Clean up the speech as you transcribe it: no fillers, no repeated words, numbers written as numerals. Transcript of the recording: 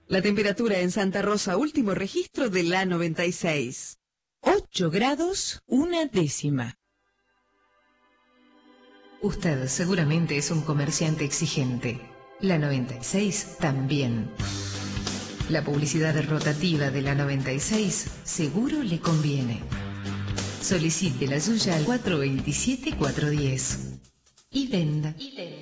La temperatura en Santa Rosa, último registro de la 96. 8 grados, 1/10. Usted seguramente es un comerciante exigente. La 96 también. La publicidad rotativa de la 96 seguro le conviene. Solicite la suya al 427-410. Y venda.